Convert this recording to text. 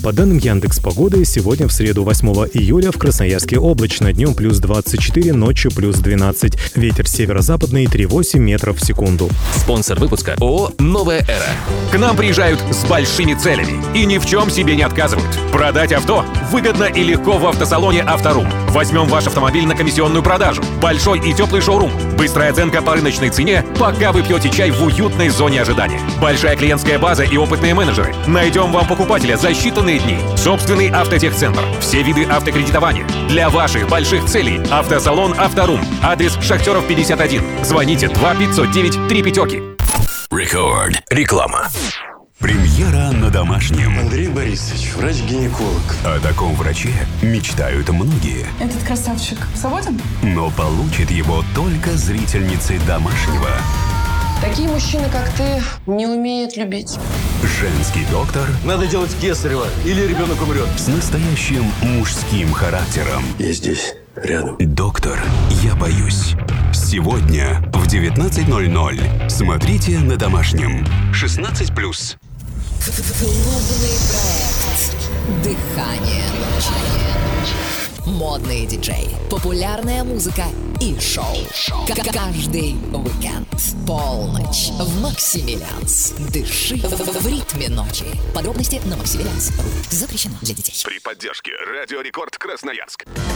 По данным Яндекс.Погоды, сегодня в среду 8 июля в Красноярске облачно, днем плюс 24, ночью плюс 12. Ветер северо-западный 3,8 метров в секунду. Спонсор выпуска ООО «Новая эра». К нам приезжают с большими целями и ни в чем себе не отказывают. Продать авто выгодно и легко в автосалоне «Авторум». Возьмем ваш автомобиль на комиссионную продажу. Большой и теплый шоурум. Быстрая оценка по рыночной цене, пока вы пьете чай в уютной зоне ожидания. Большая клиентская база и опытные менеджеры. Найдем вам покупателя за считанные дни. Собственный автотехцентр. Все виды автокредитования. Для ваших больших целей. Автосалон «Авторум». Адрес Шахтеров 51. Звоните 2-509-3 5. Рекорд. Реклама. Премьера на домашнем. Андрей Борисович, врач-гинеколог. О таком враче мечтают многие. Этот красавчик свободен? Но получит его только зрительницы домашнего. Такие мужчины, как ты, не умеют любить. Женский доктор. Надо делать кесарево, или ребенок умрет. С настоящим мужским характером. Я здесь, рядом. Доктор, я боюсь. Сегодня в 19:00. Смотрите на домашнем. 16+. Клубный проект «Дыхание ночи». Модные диджеи, популярная музыка и шоу. Каждый уикенд. Полночь в Максимилианс. Дыши в ритме ночи. Подробности на Максимилианс.ру. Запрещено для детей. При поддержке Радио Рекорд Красноярск.